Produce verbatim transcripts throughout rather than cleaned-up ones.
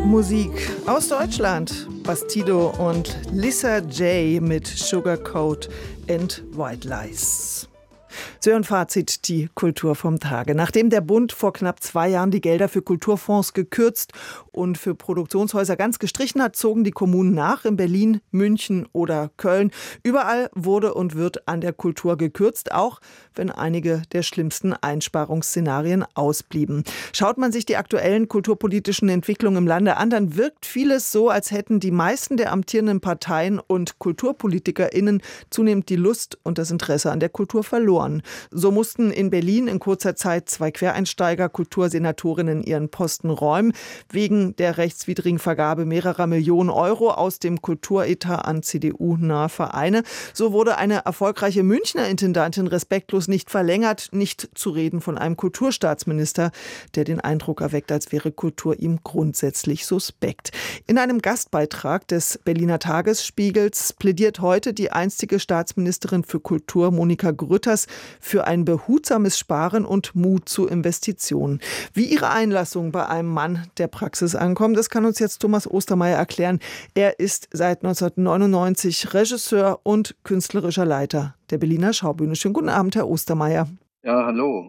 Musik aus Deutschland. Bastido und Lisa J mit Sugarcoat and White Lies. Sie hören Fazit, die Kultur vom Tage. Nachdem der Bund vor knapp zwei Jahren die Gelder für Kulturfonds gekürzt und für Produktionshäuser ganz gestrichen hat, zogen die Kommunen nach in Berlin, München oder Köln. Überall wurde und wird an der Kultur gekürzt, auch wenn einige der schlimmsten Einsparungsszenarien ausblieben. Schaut man sich die aktuellen kulturpolitischen Entwicklungen im Lande an, dann wirkt vieles so, als hätten die meisten der amtierenden Parteien und KulturpolitikerInnen zunehmend die Lust und das Interesse an der Kultur verloren. So mussten in Berlin in kurzer Zeit zwei Quereinsteiger Kultursenatorinnen ihren Posten räumen, wegen der rechtswidrigen Vergabe mehrerer Millionen Euro aus dem Kulturetat an C D U-nahe Vereine. So wurde eine erfolgreiche Münchner Intendantin respektlos nicht verlängert, nicht zu reden von einem Kulturstaatsminister, der den Eindruck erweckt, als wäre Kultur ihm grundsätzlich suspekt. In einem Gastbeitrag des Berliner Tagesspiegels plädiert heute die einstige Staatsministerin für Kultur, Monika Grütters, für ein behutsames Sparen und Mut zu Investitionen. Wie ihre Einlassung bei einem Mann der Praxis ankommt, das kann uns jetzt Thomas Ostermeier erklären. Er ist seit neunzehnhundertneunundneunzig Regisseur und künstlerischer Leiter der Berliner Schaubühne. Schönen guten Abend, Herr Ostermeier. Ja, hallo.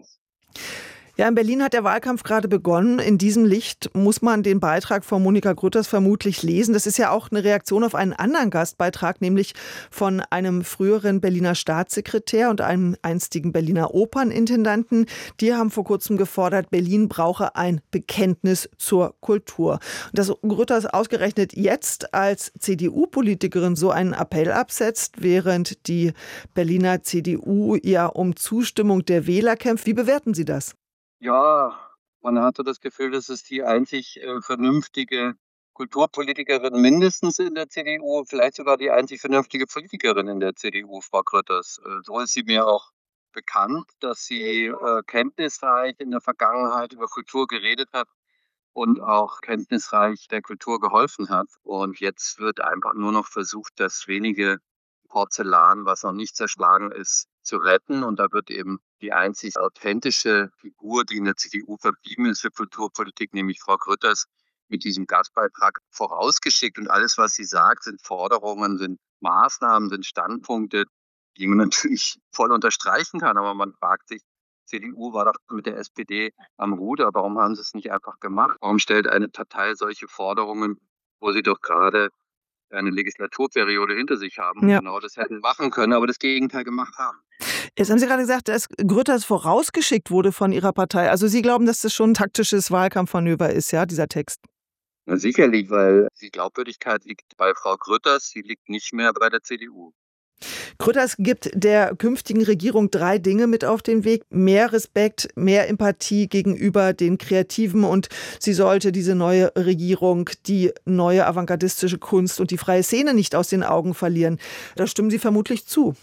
Ja, in Berlin hat der Wahlkampf gerade begonnen. In diesem Licht muss man den Beitrag von Monika Grütters vermutlich lesen. Das ist ja auch eine Reaktion auf einen anderen Gastbeitrag, nämlich von einem früheren Berliner Staatssekretär und einem einstigen Berliner Opernintendanten. Die haben vor kurzem gefordert, Berlin brauche ein Bekenntnis zur Kultur. Und dass Grütters ausgerechnet jetzt als C D U-Politikerin so einen Appell absetzt, während die Berliner C D U ja um Zustimmung der Wähler kämpft. Wie bewerten Sie das? Ja, man hatte das Gefühl, das ist die einzig äh, vernünftige Kulturpolitikerin mindestens in der C D U, vielleicht sogar die einzig vernünftige Politikerin in der C D U, Frau Grütters. Äh, so ist sie mir auch bekannt, dass sie äh, kenntnisreich in der Vergangenheit über Kultur geredet hat und auch kenntnisreich der Kultur geholfen hat. Und jetzt wird einfach nur noch versucht, das wenige Porzellan, was noch nicht zerschlagen ist, zu retten. Und da wird eben die einzig authentische Figur, die in der C D U verblieben ist für Kulturpolitik, nämlich Frau Grütters, mit diesem Gastbeitrag vorausgeschickt. Und alles, was sie sagt, sind Forderungen, sind Maßnahmen, sind Standpunkte, die man natürlich voll unterstreichen kann. Aber man fragt sich, C D U war doch mit der S P D am Ruder. Warum haben sie es nicht einfach gemacht? Warum stellt eine Partei solche Forderungen, wo sie doch gerade eine Legislaturperiode hinter sich haben, Ja. genau das hätten machen können, aber das Gegenteil gemacht haben. Jetzt haben Sie gerade gesagt, dass Grütters vorausgeschickt wurde von Ihrer Partei. Also Sie glauben, dass das schon ein taktisches Wahlkampfmanöver ist, ja, dieser Text? Na, sicherlich, weil die Glaubwürdigkeit liegt bei Frau Grütters, sie liegt nicht mehr bei der C D U. Grütters gibt der künftigen Regierung drei Dinge mit auf den Weg. Mehr Respekt, mehr Empathie gegenüber den Kreativen und sie sollte diese neue Regierung die neue avantgardistische Kunst und die freie Szene nicht aus den Augen verlieren. Da stimmen Sie vermutlich zu.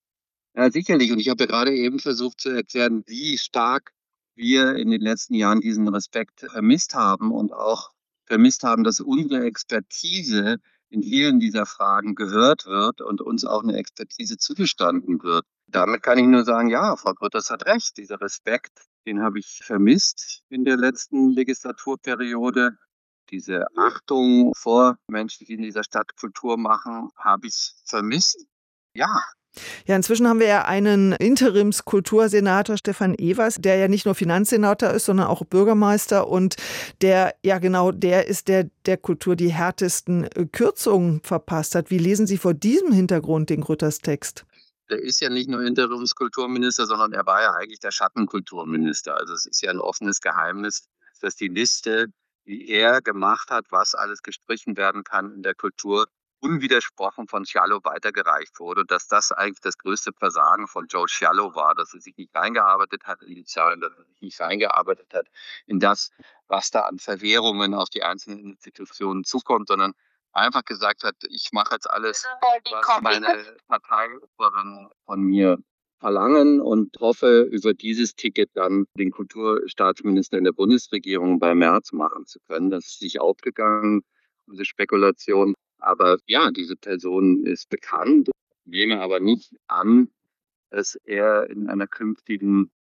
Ja, sicherlich. Und ich habe ja gerade eben versucht zu erklären, wie stark wir in den letzten Jahren diesen Respekt vermisst haben und auch vermisst haben, dass unsere Expertise in vielen dieser Fragen gehört wird und uns auch eine Expertise zugestanden wird. Damit kann ich nur sagen, ja, Frau Grütters hat recht. Dieser Respekt, den habe ich vermisst in der letzten Legislaturperiode. Diese Achtung vor Menschen, die in dieser Stadt Kultur machen, habe ich vermisst. Ja, Ja, inzwischen haben wir ja einen Interimskultursenator, Stefan Evers, der ja nicht nur Finanzsenator ist, sondern auch Bürgermeister und der, ja genau, der ist, der der Kultur die härtesten äh, Kürzungen verpasst hat. Wie lesen Sie vor diesem Hintergrund den Grütters Text? der ist ja nicht nur Interimskulturminister, sondern er war ja eigentlich der Schattenkulturminister. Also es ist ja ein offenes Geheimnis, dass die Liste, die er gemacht hat, was alles gestrichen werden kann in der Kultur, unwidersprochen von Sciallo weitergereicht wurde. Und dass das eigentlich das größte Versagen von Joe Sciallo war, dass er sich nicht reingearbeitet hat in die Zahlen, dass er sich nicht reingearbeitet hat in das, was da an Verwehrungen auf die einzelnen Institutionen zukommt, sondern einfach gesagt hat, ich mache jetzt alles, was meine Parteioberen von mir verlangen und hoffe, über dieses Ticket dann den Kulturstaatsminister in der Bundesregierung bei Merz machen zu können. Das ist nicht aufgegangen, diese Spekulation. Aber ja, diese Person ist bekannt, nehme aber nicht an, dass er in einer künftigen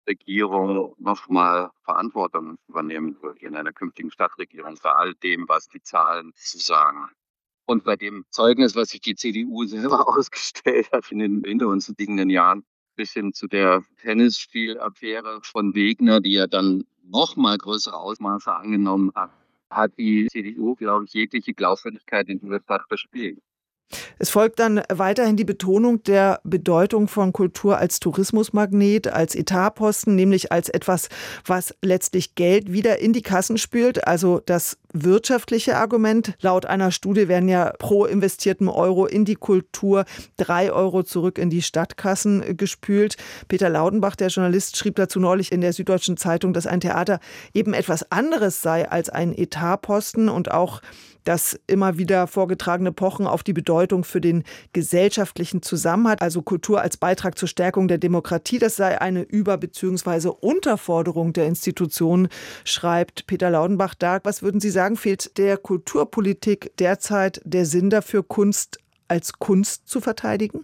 Regierung nochmal Verantwortung übernehmen würde in einer künftigen Stadtregierung für all dem, was die Zahlen zu sagen. Und bei dem Zeugnis, was sich die C D U selber ausgestellt hat in den hinter uns liegenden Jahren, bis hin zu der Tennisspielaffäre von Wegner, die ja dann noch mal größere Ausmaße angenommen hat, hat die C D U, glaube ich, jegliche Glaubwürdigkeit in dieser Stadt verspielt. Es folgt dann weiterhin die Betonung der Bedeutung von Kultur als Tourismusmagnet, als Etatposten, nämlich als etwas, was letztlich Geld wieder in die Kassen spült. Also das wirtschaftliche Argument. Laut einer Studie werden ja pro investierten Euro in die Kultur drei Euro zurück in die Stadtkassen gespült. Peter Laudenbach, der Journalist, schrieb dazu neulich in der Süddeutschen Zeitung, dass ein Theater eben etwas anderes sei als ein Etatposten und auch das immer wieder vorgetragene Pochen auf die Bedeutung für den gesellschaftlichen Zusammenhalt, also Kultur als Beitrag zur Stärkung der Demokratie, das sei eine Über- bzw. Unterforderung der Institutionen, schreibt Peter Laudenbach da. Was würden Sie sagen, fehlt der Kulturpolitik derzeit der Sinn dafür, Kunst als Kunst zu verteidigen?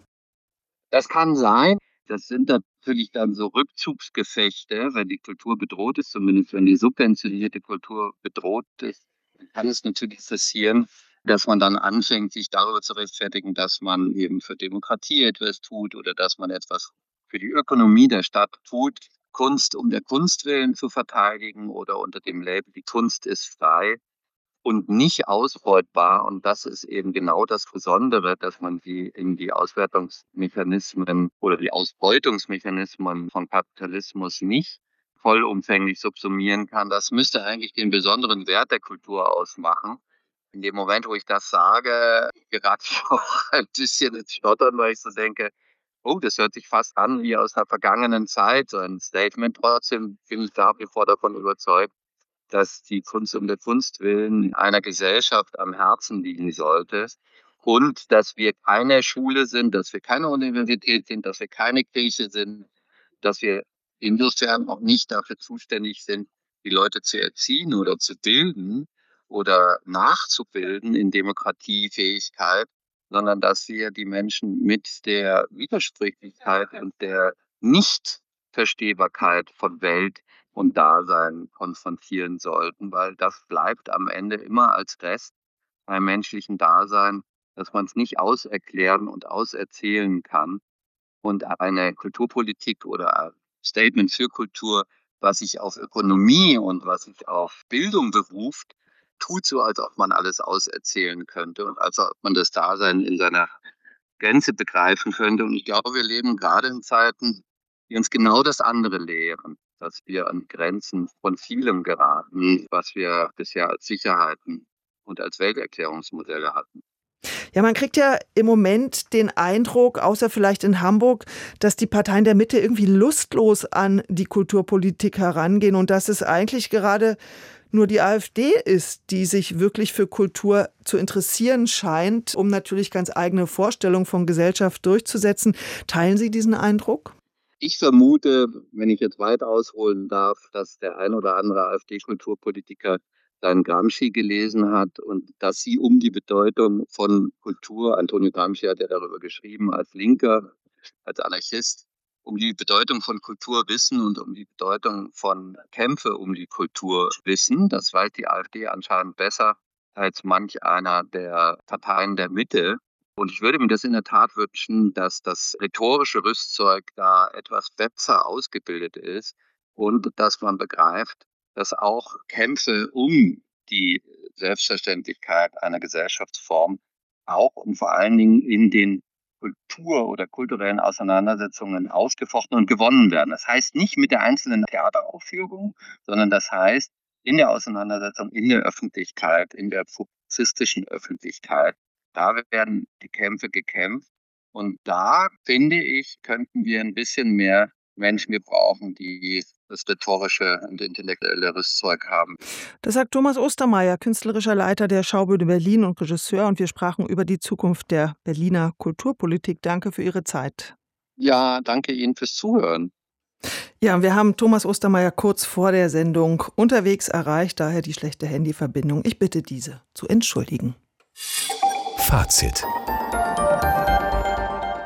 Das kann sein. Das sind natürlich dann so Rückzugsgefechte, wenn die Kultur bedroht ist, zumindest wenn die subventionierte Kultur bedroht ist. Kann es natürlich passieren, dass man dann anfängt, sich darüber zu rechtfertigen, dass man eben für Demokratie etwas tut oder dass man etwas für die Ökonomie der Stadt tut, Kunst um der Kunst willen zu verteidigen oder unter dem Label, die Kunst ist frei und nicht ausbeutbar. Und das ist eben genau das Besondere, dass man die in die Auswertungsmechanismen oder die Ausbeutungsmechanismen von Kapitalismus nicht vollumfänglich subsumieren kann. Das müsste eigentlich den besonderen Wert der Kultur ausmachen. In dem Moment, wo ich das sage, gerate ich auch ein bisschen ins Stottern, weil ich so denke, oh, das hört sich fast an wie aus einer vergangenen Zeit, so ein Statement. Trotzdem bin ich nach wie vor davon überzeugt, dass die Kunst um der Kunst willen einer Gesellschaft am Herzen liegen sollte und dass wir keine Schule sind, dass wir keine Universität sind, dass wir keine Kirche sind, dass wir insofern auch nicht dafür zuständig sind, die Leute zu erziehen oder zu bilden oder nachzubilden in Demokratiefähigkeit, sondern dass wir die Menschen mit der Widersprüchlichkeit und der Nichtverstehbarkeit von Welt und Dasein konfrontieren sollten, weil das bleibt am Ende immer als Rest beim menschlichen Dasein, dass man es nicht auserklären und auserzählen kann. Und eine Kulturpolitik oder ein Statement für Kultur, was sich auf Ökonomie und was sich auf Bildung beruft, tut so, als ob man alles auserzählen könnte und als ob man das Dasein in seiner Gänze begreifen könnte. Und ich glaube, wir leben gerade in Zeiten, die uns genau das andere lehren, dass wir an Grenzen von vielem geraten, was wir bisher als Sicherheiten und als Welterklärungsmodelle hatten. Ja, man kriegt ja im Moment den Eindruck, außer vielleicht in Hamburg, dass die Parteien der Mitte irgendwie lustlos an die Kulturpolitik herangehen und dass es eigentlich gerade nur die AfD ist, die sich wirklich für Kultur zu interessieren scheint, um natürlich ganz eigene Vorstellungen von Gesellschaft durchzusetzen. Teilen Sie diesen Eindruck? Ich vermute, wenn ich jetzt weit ausholen darf, dass der ein oder andere AfD-Kulturpolitiker seinen Gramsci gelesen hat und dass sie um die Bedeutung von Kultur, Antonio Gramsci hat ja darüber geschrieben, als Linker, als Anarchist, um die Bedeutung von Kultur wissen und um die Bedeutung von Kämpfe um die Kultur wissen. Das weiß die AfD anscheinend besser als manch einer der Parteien der Mitte. Und ich würde mir das in der Tat wünschen, dass das rhetorische Rüstzeug da etwas besser ausgebildet ist und dass man begreift, dass auch Kämpfe um die Selbstverständlichkeit einer Gesellschaftsform auch und vor allen Dingen in den Kultur- oder kulturellen Auseinandersetzungen ausgefochten und gewonnen werden. Das heißt nicht mit der einzelnen Theateraufführung, sondern das heißt in der Auseinandersetzung, in der Öffentlichkeit, in der publizistischen Öffentlichkeit. Da werden die Kämpfe gekämpft. Und da, finde ich, könnten wir ein bisschen mehr Menschen gebrauchen, die das rhetorische und intellektuelle Rüstzeug haben. Das sagt Thomas Ostermeier, künstlerischer Leiter der Schaubühne Berlin und Regisseur. Und wir sprachen über die Zukunft der Berliner Kulturpolitik. Danke für Ihre Zeit. Ja, danke Ihnen fürs Zuhören. Ja, wir haben Thomas Ostermeier kurz vor der Sendung unterwegs erreicht, daher die schlechte Handyverbindung. Ich bitte diese zu entschuldigen. Fazit.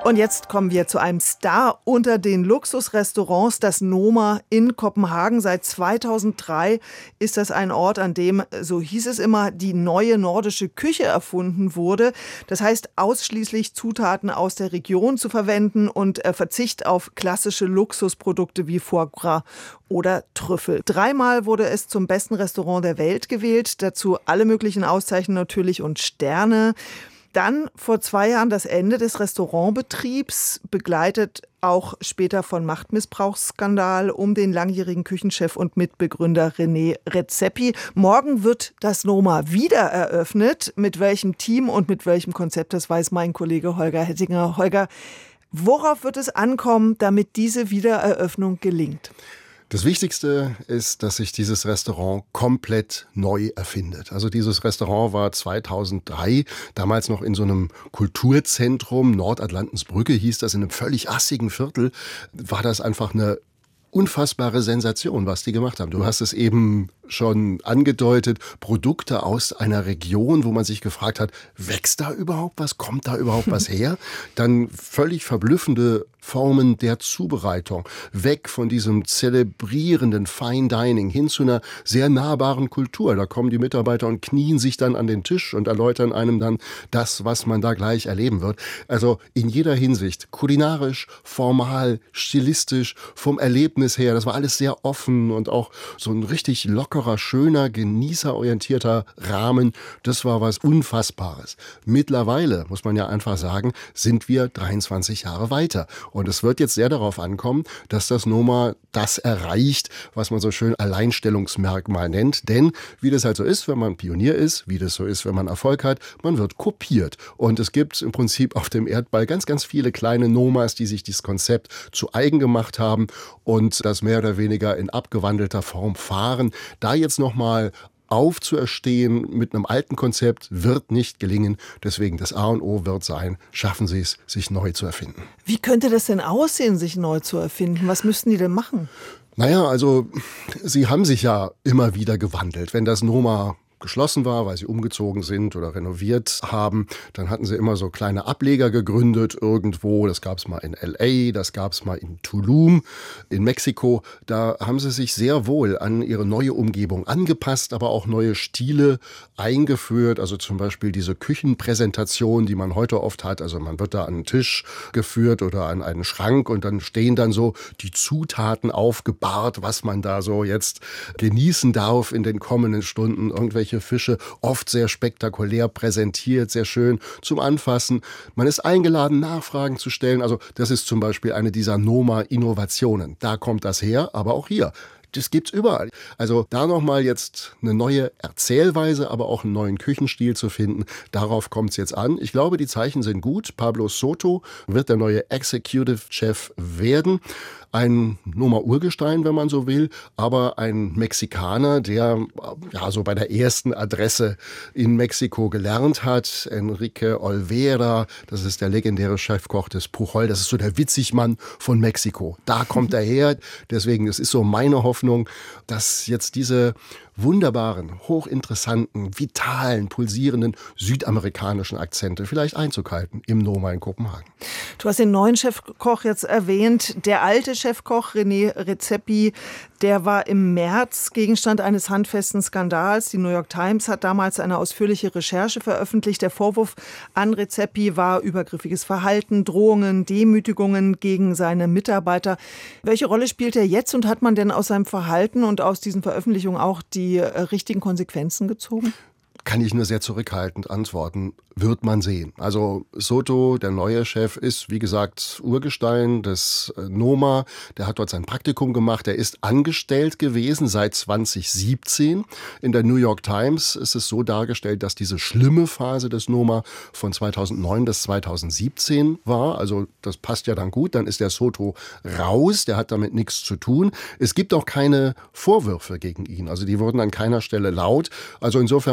Und jetzt kommen wir zu einem Star unter den Luxusrestaurants, das Noma in Kopenhagen. Seit zweitausenddrei ist das ein Ort, an dem, so hieß es immer, die neue nordische Küche erfunden wurde. Das heißt, ausschließlich Zutaten aus der Region zu verwenden und äh, Verzicht auf klassische Luxusprodukte wie Foie Gras oder Trüffel. Dreimal wurde es zum besten Restaurant der Welt gewählt. Dazu alle möglichen Auszeichnungen natürlich und Sterne. Dann vor zwei Jahren das Ende des Restaurantbetriebs, begleitet auch später von Machtmissbrauchsskandal um den langjährigen Küchenchef und Mitbegründer René Redzepi. Morgen wird das Noma wieder eröffnet. Mit welchem Team und mit welchem Konzept, das weiß mein Kollege Holger Hettinger. Holger, worauf wird es ankommen, damit diese Wiedereröffnung gelingt? Das Wichtigste ist, dass sich dieses Restaurant komplett neu erfindet. Also dieses Restaurant war zweitausenddrei, damals noch in so einem Kulturzentrum, Nordatlantensbrücke hieß das, in einem völlig assigen Viertel, war das einfach eine unfassbare Sensation, was die gemacht haben. Du hast es eben schon angedeutet, Produkte aus einer Region, wo man sich gefragt hat, wächst da überhaupt was, kommt da überhaupt was her? Dann völlig verblüffende Formen der Zubereitung, weg von diesem zelebrierenden Fine Dining hin zu einer sehr nahbaren Kultur. Da kommen die Mitarbeiter und knien sich dann an den Tisch und erläutern einem dann das, was man da gleich erleben wird. Also in jeder Hinsicht, kulinarisch, formal, stilistisch, vom Erlebnis her, das war alles sehr offen und auch so ein richtig lockerer, schöner, genießerorientierter Rahmen. Das war was Unfassbares. Mittlerweile, muss man ja einfach sagen, sind wir dreiundzwanzig Jahre weiter. Und es wird jetzt sehr darauf ankommen, dass das Noma das erreicht, was man so schön Alleinstellungsmerkmal nennt. Denn wie das halt so ist, wenn man Pionier ist, wie das so ist, wenn man Erfolg hat, man wird kopiert. Und es gibt im Prinzip auf dem Erdball ganz, ganz viele kleine Nomas, die sich dieses Konzept zu eigen gemacht haben und das mehr oder weniger in abgewandelter Form fahren. Da jetzt nochmal aufzuerstehen mit einem alten Konzept wird nicht gelingen. Deswegen das A und O wird sein, schaffen Sie es, sich neu zu erfinden. Wie könnte das denn aussehen, sich neu zu erfinden? Was müssten die denn machen? Naja, also sie haben sich ja immer wieder gewandelt. Wenn das Noma geschlossen war, weil sie umgezogen sind oder renoviert haben, dann hatten sie immer so kleine Ableger gegründet irgendwo. Das gab es mal in L A, das gab es mal in Tulum, in Mexiko. Da haben sie sich sehr wohl an ihre neue Umgebung angepasst, aber auch neue Stile eingeführt. Also zum Beispiel diese Küchenpräsentation, die man heute oft hat. Also man wird da an einen Tisch geführt oder an einen Schrank und dann stehen dann so die Zutaten aufgebahrt, was man da so jetzt genießen darf in den kommenden Stunden. Irgendwelche Fische, oft sehr spektakulär präsentiert, sehr schön zum Anfassen. Man ist eingeladen, Nachfragen zu stellen. Also das ist zum Beispiel eine dieser Noma-Innovationen. Da kommt das her, aber auch hier. Das gibt's überall. Also da nochmal jetzt eine neue Erzählweise, aber auch einen neuen Küchenstil zu finden, darauf kommt es jetzt an. Ich glaube, die Zeichen sind gut. Pablo Soto wird der neue Executive Chef werden. Ein Noma-Urgestein, wenn man so will, aber ein Mexikaner, der ja so bei der ersten Adresse in Mexiko gelernt hat. Enrique Olvera, das ist der legendäre Chefkoch des Pujol, das ist so der Witzigmann von Mexiko. Da kommt er her. Deswegen, das ist so meine Hoffnung, dass jetzt diese wunderbaren, hochinteressanten, vitalen, pulsierenden südamerikanischen Akzente vielleicht Einzug halten im Noma in Kopenhagen. Du hast den neuen Chefkoch jetzt erwähnt. Der alte Chefkoch René Redzepi, der war im März Gegenstand eines handfesten Skandals. Die New York Times hat damals eine ausführliche Recherche veröffentlicht. Der Vorwurf an Redzepi war übergriffiges Verhalten, Drohungen, Demütigungen gegen seine Mitarbeiter. Welche Rolle spielt er jetzt und hat man denn aus seinem Verhalten und aus diesen Veröffentlichungen auch die die richtigen Konsequenzen gezogen? Kann ich nur sehr zurückhaltend antworten. Wird man sehen. Also Soto, der neue Chef, ist wie gesagt Urgestein des Noma. Der hat dort sein Praktikum gemacht. Er ist angestellt gewesen seit zwanzig siebzehn. In der New York Times ist es so dargestellt, dass diese schlimme Phase des Noma von zweitausendneun bis zweitausendsiebzehn war. Also das passt ja dann gut. Dann ist der Soto raus. Der hat damit nichts zu tun. Es gibt auch keine Vorwürfe gegen ihn. Also die wurden an keiner Stelle laut. Also insofern ist es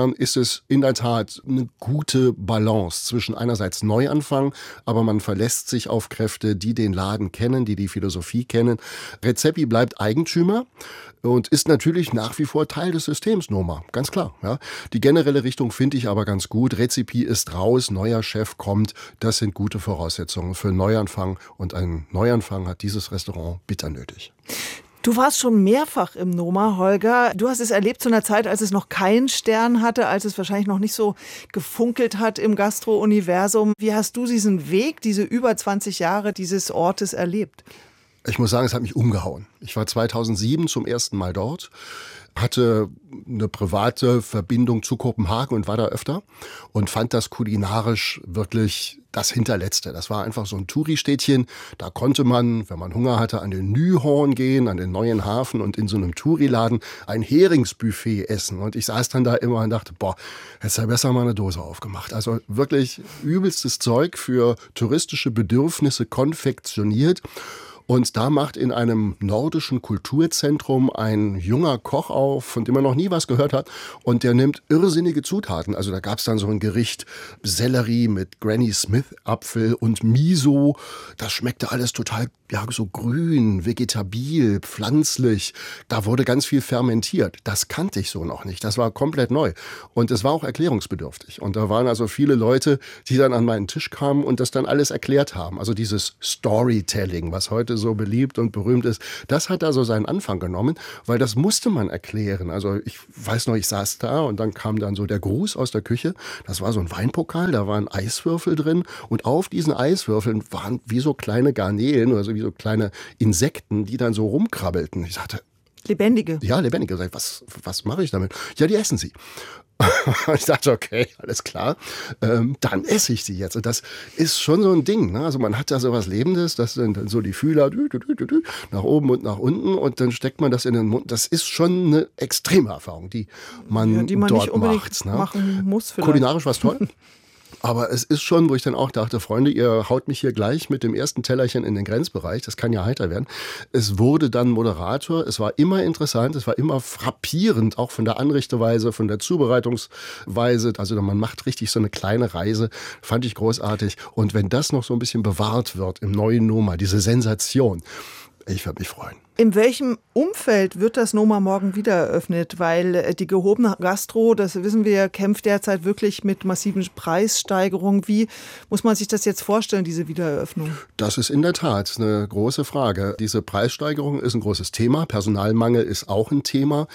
es in der Tat eine gute Balance zwischen einerseits Neuanfang, aber man verlässt sich auf Kräfte, die den Laden kennen, die die Philosophie kennen. Redzepi bleibt Eigentümer und ist natürlich nach wie vor Teil des Systems Noma, ganz klar. Ja. Die generelle Richtung finde ich aber ganz gut. Redzepi ist raus, neuer Chef kommt. Das sind gute Voraussetzungen für einen Neuanfang und einen Neuanfang hat dieses Restaurant bitter nötig. Du warst schon mehrfach im Noma, Holger. Du hast es erlebt zu einer Zeit, als es noch keinen Stern hatte, als es wahrscheinlich noch nicht so gefunkelt hat im Gastro-Universum. Wie hast du diesen Weg, diese über zwanzig Jahre dieses Ortes erlebt? Ich muss sagen, es hat mich umgehauen. Ich war zweitausendsieben zum ersten Mal dort, hatte eine private Verbindung zu Kopenhagen und war da öfter und fand das kulinarisch wirklich das Hinterletzte. Das war einfach so ein Touri-Städtchen. Da konnte man, wenn man Hunger hatte, an den Nyhorn gehen, an den neuen Hafen und in so einem Touri-Laden ein Heringsbuffet essen. Und ich saß dann da immer und dachte, boah, hättest du besser mal eine Dose aufgemacht. Also wirklich übelstes Zeug für touristische Bedürfnisse konfektioniert. Und da macht in einem nordischen Kulturzentrum ein junger Koch auf, von dem man noch nie was gehört hat. Und der nimmt irrsinnige Zutaten. Also da gab es dann so ein Gericht Sellerie mit Granny Smith Apfel und Miso. Das schmeckte alles total ja, so grün, vegetabil, pflanzlich. Da wurde ganz viel fermentiert. Das kannte ich so noch nicht. Das war komplett neu. Und es war auch erklärungsbedürftig. Und da waren also viele Leute, die dann an meinen Tisch kamen und das dann alles erklärt haben. Also dieses Storytelling, was heute so beliebt und berühmt ist, das hat da so seinen Anfang genommen, weil das musste man erklären. Also ich weiß noch, ich saß da und dann kam dann so der Gruß aus der Küche. Das war so ein Weinpokal, da waren Eiswürfel drin und auf diesen Eiswürfeln waren wie so kleine Garnelen oder so wie so kleine Insekten, die dann so rumkrabbelten. Ich sagte, Lebendige? Ja, lebendige. Was, was mache ich damit? Ja, die essen sie. Ich dachte, okay, alles klar, ähm, dann esse ich sie jetzt. Und das ist schon so ein Ding. Ne? Also man hat da so was Lebendes, das sind dann so die Fühler dü, dü, dü, dü, nach oben und nach unten und dann steckt man das in den Mund. Das ist schon eine extreme Erfahrung, die man, ja, die man dort nicht unbedingt macht. Ne? machen muss. Vielleicht. Kulinarisch war es toll. Aber es ist schon, wo ich dann auch dachte, Freunde, ihr haut mich hier gleich mit dem ersten Tellerchen in den Grenzbereich. Das kann ja heiter werden. Es wurde dann Moderator. Es war immer interessant. Es war immer frappierend, auch von der Anrichteweise, von der Zubereitungsweise. Also man macht richtig so eine kleine Reise. Fand ich großartig. Und wenn das noch so ein bisschen bewahrt wird im neuen Noma, diese Sensation, ich würde mich freuen. In welchem Umfeld wird das Noma morgen wieder eröffnet? Weil die gehobene Gastro, das wissen wir, kämpft derzeit wirklich mit massiven Preissteigerungen. Wie muss man sich das jetzt vorstellen, diese Wiedereröffnung? Das ist in der Tat eine große Frage. Diese Preissteigerung ist ein großes Thema. Personalmangel ist auch ein Thema.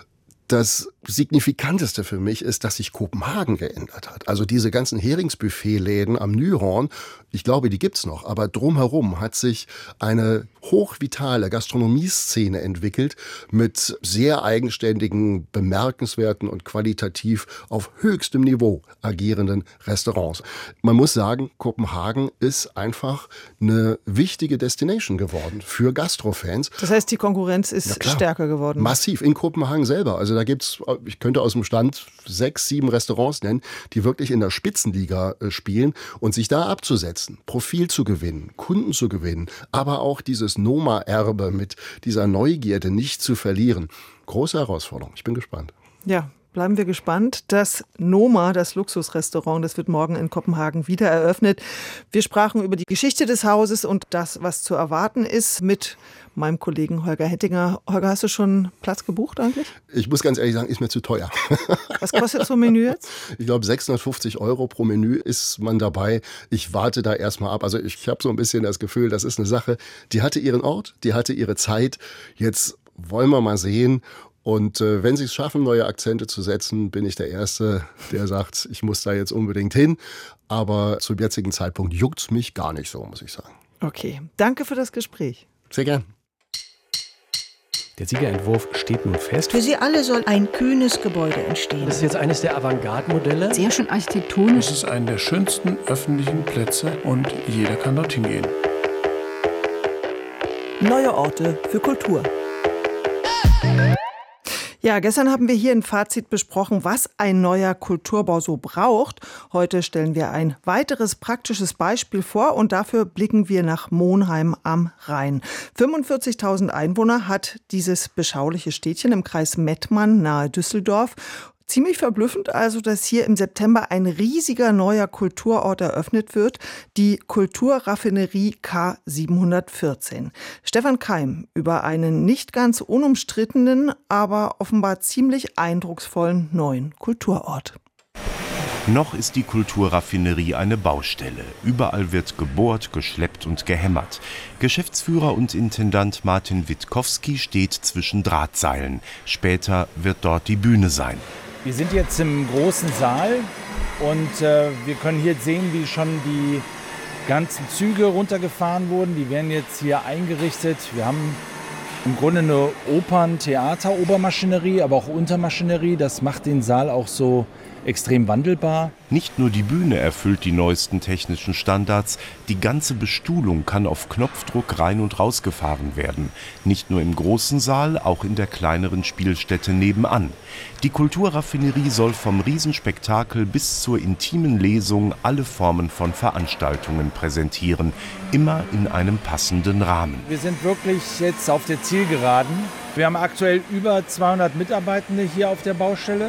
Das Signifikanteste für mich ist, dass sich Kopenhagen geändert hat. Also diese ganzen Heringsbuffet-Läden am Nyhorn, ich glaube, die gibt's noch, aber drumherum hat sich eine hochvitale Gastronomieszene entwickelt mit sehr eigenständigen, bemerkenswerten und qualitativ auf höchstem Niveau agierenden Restaurants. Man muss sagen, Kopenhagen ist einfach eine wichtige Destination geworden für Gastrofans. Das heißt, die Konkurrenz ist ja, stärker geworden. Massiv in Kopenhagen selber. Also da gibt's, ich könnte aus dem Stand sechs, sieben Restaurants nennen, die wirklich in der Spitzenliga äh, spielen und sich da abzusetzen, Profil zu gewinnen, Kunden zu gewinnen, aber auch dieses Noma-Erbe mit dieser Neugierde nicht zu verlieren. Große Herausforderung. Ich bin gespannt. Ja. Bleiben wir gespannt. Das Noma, das Luxusrestaurant, das wird morgen in Kopenhagen wieder eröffnet. Wir sprachen über die Geschichte des Hauses und das, was zu erwarten ist, mit meinem Kollegen Holger Hettinger. Holger, hast du schon Platz gebucht eigentlich? Ich muss ganz ehrlich sagen, ist mir zu teuer. Was kostet so ein Menü jetzt? Ich glaube, sechshundertfünfzig Euro pro Menü ist man dabei. Ich warte da erstmal ab. Also ich habe so ein bisschen das Gefühl, das ist eine Sache, die hatte ihren Ort, die hatte ihre Zeit. Jetzt wollen wir mal sehen. Und äh, wenn sie es schaffen, neue Akzente zu setzen, bin ich der Erste, der sagt, ich muss da jetzt unbedingt hin. Aber zum jetzigen Zeitpunkt juckt es mich gar nicht so, muss ich sagen. Okay, danke für das Gespräch. Sehr gern. Der Siegerentwurf steht nun fest. Für sie alle soll ein kühnes Gebäude entstehen. Das ist jetzt eines der Avantgarde-Modelle. Sehr schön architektonisch. Es ist einer der schönsten öffentlichen Plätze und jeder kann dorthin gehen. Neue Orte für Kultur. Ja, gestern haben wir hier ein Fazit besprochen, was ein neuer Kulturbau so braucht. Heute stellen wir ein weiteres praktisches Beispiel vor und dafür blicken wir nach Monheim am Rhein. fünfundvierzigtausend Einwohner hat dieses beschauliche Städtchen im Kreis Mettmann nahe Düsseldorf. Ziemlich verblüffend also, dass hier im September ein riesiger neuer Kulturort eröffnet wird, die Kulturraffinerie K siebenhundertvierzehn. Stefan Keim über einen nicht ganz unumstrittenen, aber offenbar ziemlich eindrucksvollen neuen Kulturort. Noch ist die Kulturraffinerie eine Baustelle. Überall wird gebohrt, geschleppt und gehämmert. Geschäftsführer und Intendant Martin Witkowski steht zwischen Drahtseilen. Später wird dort die Bühne sein. Wir sind jetzt im großen Saal und äh, wir können hier sehen, wie schon die ganzen Züge runtergefahren wurden. Die werden jetzt hier eingerichtet. Wir haben im Grunde eine Opern-Theater-Obermaschinerie, aber auch Untermaschinerie. Das macht den Saal auch so extrem wandelbar. Nicht nur die Bühne erfüllt die neuesten technischen Standards, die ganze Bestuhlung kann auf Knopfdruck rein und rausgefahren werden. Nicht nur im großen Saal, auch in der kleineren Spielstätte nebenan. Die Kulturraffinerie soll vom Riesenspektakel bis zur intimen Lesung alle Formen von Veranstaltungen präsentieren, immer in einem passenden Rahmen. Wir sind wirklich jetzt auf der Zielgeraden. Wir haben aktuell über zweihundert Mitarbeitende hier auf der Baustelle.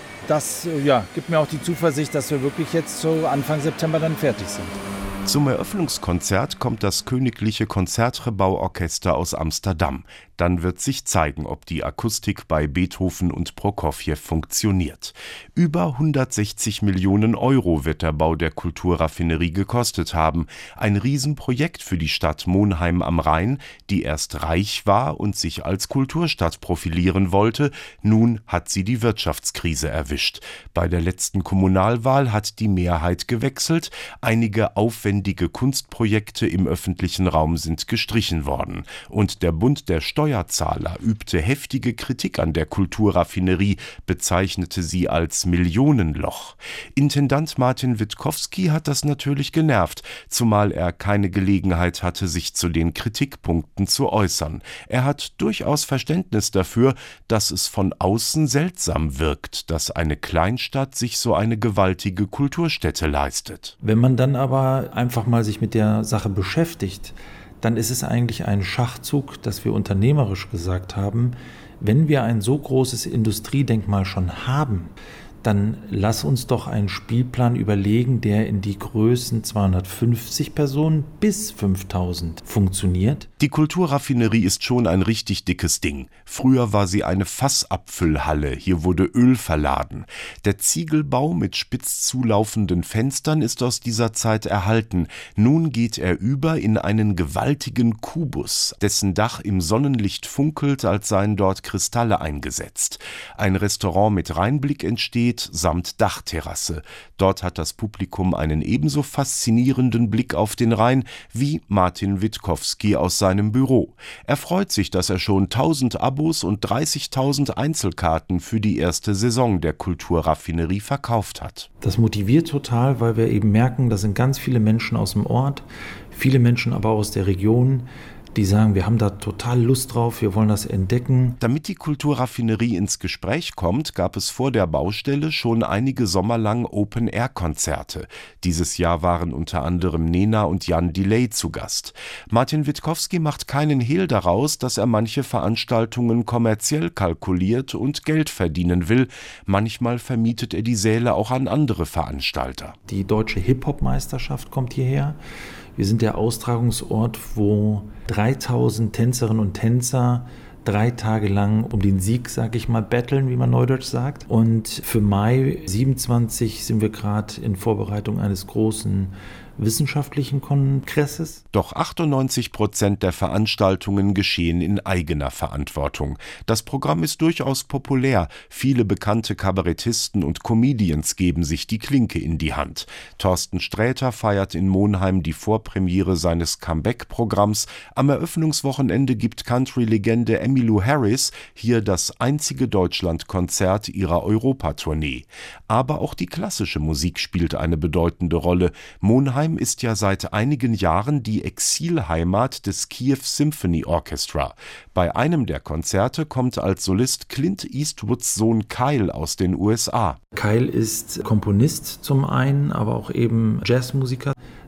Das ja, gibt mir auch die Zuversicht, dass wir wirklich jetzt so Anfang September dann fertig sind. Zum Eröffnungskonzert kommt das Königliche Konzertgebouworchester aus Amsterdam. Dann wird sich zeigen, ob die Akustik bei Beethoven und Prokofjew funktioniert. Über hundertsechzig Millionen Euro wird der Bau der Kulturraffinerie gekostet haben. Ein Riesenprojekt für die Stadt Monheim am Rhein, die erst reich war und sich als Kulturstadt profilieren wollte. Nun hat sie die Wirtschaftskrise erwischt. Bei der letzten Kommunalwahl hat die Mehrheit gewechselt. Einige aufwendige Kunstprojekte im öffentlichen Raum sind gestrichen worden. Und der Bund der Steuerzahler übte heftige Kritik an der Kulturraffinerie, bezeichnete sie als Millionenloch. Intendant Martin Witkowski hat das natürlich genervt, zumal er keine Gelegenheit hatte, sich zu den Kritikpunkten zu äußern. Er hat durchaus Verständnis dafür, dass es von außen seltsam wirkt, dass eine Kleinstadt sich so eine gewaltige Kulturstätte leistet. Wenn man dann aber einfach mal sich mit der Sache beschäftigt, dann ist es eigentlich ein Schachzug, dass wir unternehmerisch gesagt haben, wenn wir ein so großes Industriedenkmal schon haben, dann lass uns doch einen Spielplan überlegen, der in die Größen zweihundertfünfzig Personen bis fünftausend funktioniert. Die Kulturraffinerie ist schon ein richtig dickes Ding. Früher war sie eine Fassabfüllhalle, hier wurde Öl verladen. Der Ziegelbau mit spitz zulaufenden Fenstern ist aus dieser Zeit erhalten. Nun geht er über in einen gewaltigen Kubus, dessen Dach im Sonnenlicht funkelt, als seien dort Kristalle eingesetzt. Ein Restaurant mit Rheinblick entsteht, samt Dachterrasse. Dort hat das Publikum einen ebenso faszinierenden Blick auf den Rhein wie Martin Witkowski aus seinem Büro. Er freut sich, dass er schon tausend Abos und dreißigtausend Einzelkarten für die erste Saison der Kulturraffinerie verkauft hat. Das motiviert total, weil wir eben merken, das sind ganz viele Menschen aus dem Ort, viele Menschen aber aus der Region, die sagen, wir haben da total Lust drauf, wir wollen das entdecken. Damit die Kulturraffinerie ins Gespräch kommt, gab es vor der Baustelle schon einige Sommer lang Open-Air-Konzerte. Dieses Jahr waren unter anderem Nena und Jan Delay zu Gast. Martin Witkowski macht keinen Hehl daraus, dass er manche Veranstaltungen kommerziell kalkuliert und Geld verdienen will. Manchmal vermietet er die Säle auch an andere Veranstalter. Die Deutsche Hip-Hop-Meisterschaft kommt hierher. Wir sind der Austragungsort, wo dreitausend Tänzerinnen und Tänzer drei Tage lang um den Sieg, sag ich mal, battlen, wie man neudeutsch sagt. Und für Mai siebenundzwanzig sind wir gerade in Vorbereitung eines großen wissenschaftlichen Kongresses. Doch achtundneunzig Prozent der Veranstaltungen geschehen in eigener Verantwortung. Das Programm ist durchaus populär. Viele bekannte Kabarettisten und Comedians geben sich die Klinke in die Hand. Thorsten Sträter feiert in Monheim die Vorpremiere seines Comeback-Programms. Am Eröffnungswochenende gibt Country-Legende Emmylou Harris hier das einzige Deutschlandkonzert ihrer Europatournee. Aber auch die klassische Musik spielt eine bedeutende Rolle. Monheim ist ja seit einigen Jahren die Exilheimat des Kiew Symphony Orchestra. Bei einem der Konzerte kommt als Solist Clint Eastwoods Sohn Kyle aus den U S A. Kyle ist Komponist zum einen, aber auch eben Jazzmusiker.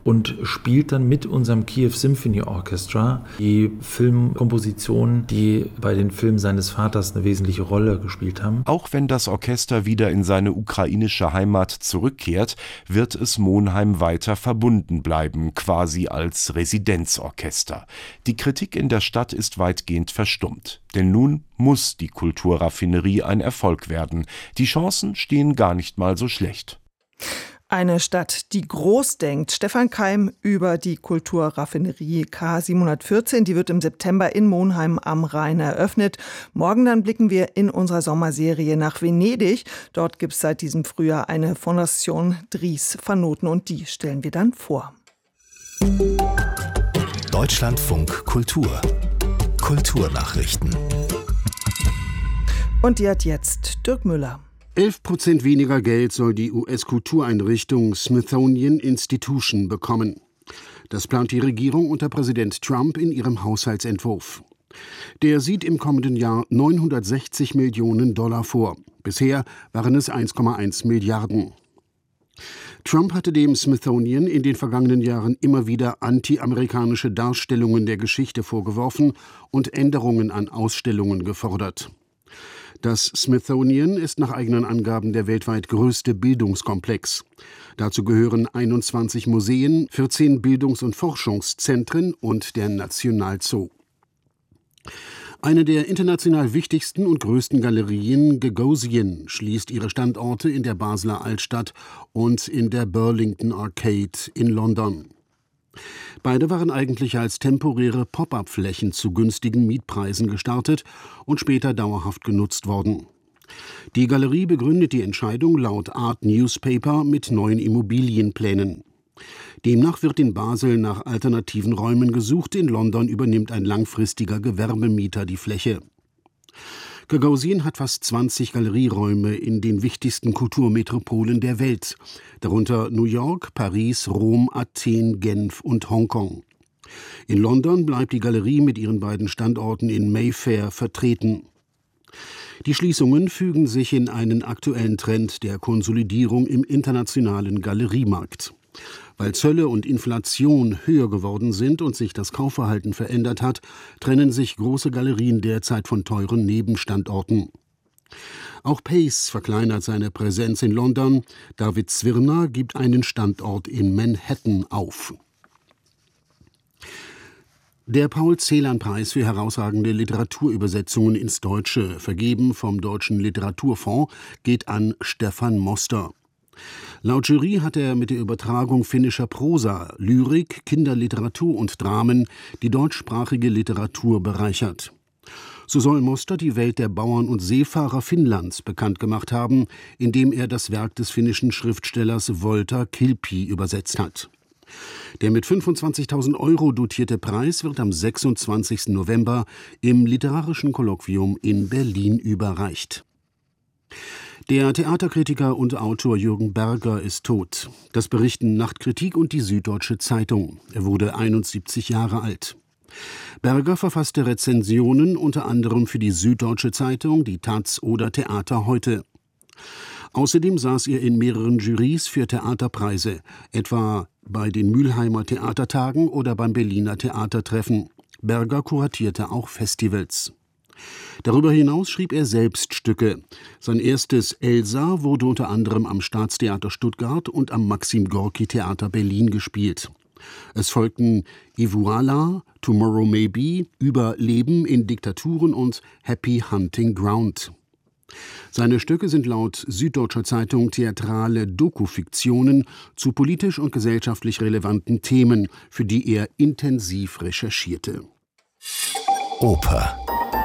und spielt dann mit unserem Kiew Symphony Orchestra die Filmkompositionen, die bei den Filmen seines Vaters eine wesentliche Rolle gespielt haben. Auch wenn das Orchester wieder in seine ukrainische Heimat zurückkehrt, wird es Monheim weiter verbunden bleiben, quasi als Residenzorchester. Die Kritik in der Stadt ist weitgehend verstummt. Denn nun muss die Kulturraffinerie ein Erfolg werden. Die Chancen stehen gar nicht mal so schlecht. Eine Stadt, die groß denkt. Stefan Keim über die Kulturraffinerie K siebenhundertvierzehn. Die wird im September in Monheim am Rhein eröffnet. Morgen dann blicken wir in unserer Sommerserie nach Venedig. Dort gibt es seit diesem Frühjahr eine Fondation Dries van Noten und die stellen wir dann vor. Deutschlandfunk Kultur. Kulturnachrichten. Und die hat jetzt Dirk Müller. elf Prozent weniger Geld soll die U S-Kultureinrichtung Smithsonian Institution bekommen. Das plant die Regierung unter Präsident Trump in ihrem Haushaltsentwurf. Der sieht im kommenden Jahr neunhundertsechzig Millionen Dollar vor. Bisher waren es eins Komma eins Milliarden. Trump hatte dem Smithsonian in den vergangenen Jahren immer wieder anti-amerikanische Darstellungen der Geschichte vorgeworfen und Änderungen an Ausstellungen gefordert. Das Smithsonian ist nach eigenen Angaben der weltweit größte Bildungskomplex. Dazu gehören einundzwanzig Museen, vierzehn Bildungs- und Forschungszentren und der Nationalzoo. Eine der international wichtigsten und größten Galerien, Gagosian, schließt ihre Standorte in der Basler Altstadt und in der Burlington Arcade in London. Beide waren eigentlich als temporäre Pop-up-Flächen zu günstigen Mietpreisen gestartet und später dauerhaft genutzt worden. Die Galerie begründet die Entscheidung laut Art Newspaper mit neuen Immobilienplänen. Demnach wird in Basel nach alternativen Räumen gesucht, in London übernimmt ein langfristiger Gewerbemieter die Fläche. Gagosian hat fast zwanzig Galerieräume in den wichtigsten Kulturmetropolen der Welt, darunter New York, Paris, Rom, Athen, Genf und Hongkong. In London bleibt die Galerie mit ihren beiden Standorten in Mayfair vertreten. Die Schließungen fügen sich in einen aktuellen Trend der Konsolidierung im internationalen Galeriemarkt. Weil Zölle und Inflation höher geworden sind und sich das Kaufverhalten verändert hat, trennen sich große Galerien derzeit von teuren Nebenstandorten. Auch Pace verkleinert seine Präsenz in London. David Zwirner gibt einen Standort in Manhattan auf. Der Paul-Celan-Preis für herausragende Literaturübersetzungen ins Deutsche, vergeben vom Deutschen Literaturfonds, geht an Stefan Moster. Laut Jury hat er mit der Übertragung finnischer Prosa, Lyrik, Kinderliteratur und Dramen die deutschsprachige Literatur bereichert. So soll Moster die Welt der Bauern und Seefahrer Finnlands bekannt gemacht haben, indem er das Werk des finnischen Schriftstellers Wolter Kilpi übersetzt hat. Der mit fünfundzwanzigtausend Euro dotierte Preis wird am sechsundzwanzigsten November im Literarischen Kolloquium in Berlin überreicht. Der Theaterkritiker und Autor Jürgen Berger ist tot. Das berichten Nachtkritik und die Süddeutsche Zeitung. Er wurde einundsiebzig Jahre alt. Berger verfasste Rezensionen unter anderem für die Süddeutsche Zeitung, die Taz oder Theater heute. Außerdem saß er in mehreren Jurys für Theaterpreise, etwa bei den Mülheimer Theatertagen oder beim Berliner Theatertreffen. Berger kuratierte auch Festivals. Darüber hinaus schrieb er selbst Stücke. Sein erstes Elsa wurde unter anderem am Staatstheater Stuttgart und am Maxim-Gorki-Theater Berlin gespielt. Es folgten Ivuala, Tomorrow May Be, Über Leben in Diktaturen und Happy Hunting Ground. Seine Stücke sind laut Süddeutscher Zeitung theatrale Dokufiktionen zu politisch und gesellschaftlich relevanten Themen, für die er intensiv recherchierte. Oper.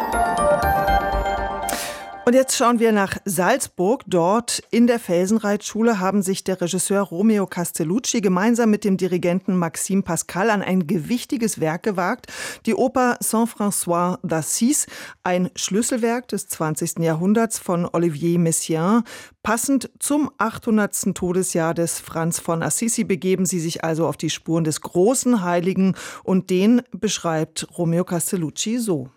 Und jetzt schauen wir nach Salzburg. Dort in der Felsenreitschule haben sich der Regisseur Romeo Castellucci gemeinsam mit dem Dirigenten Maxime Pascal an ein gewichtiges Werk gewagt. Die Oper Saint-François d'Assise, ein Schlüsselwerk des zwanzigsten Jahrhunderts von Olivier Messiaen. Passend zum achthundertsten Todesjahr des Franz von Assisi begeben sie sich also auf die Spuren des großen Heiligen. Und den beschreibt Romeo Castellucci so.